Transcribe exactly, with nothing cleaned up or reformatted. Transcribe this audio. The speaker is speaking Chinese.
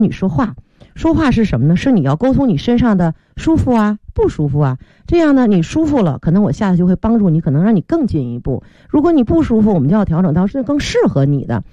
你说话，说话是什么呢？是你要沟通你身上的舒服啊不舒服啊，这样呢你舒服了，可能我下次就会帮助你，可能让你更进一步。如果你不舒服，我们就要调整到是更适合你的。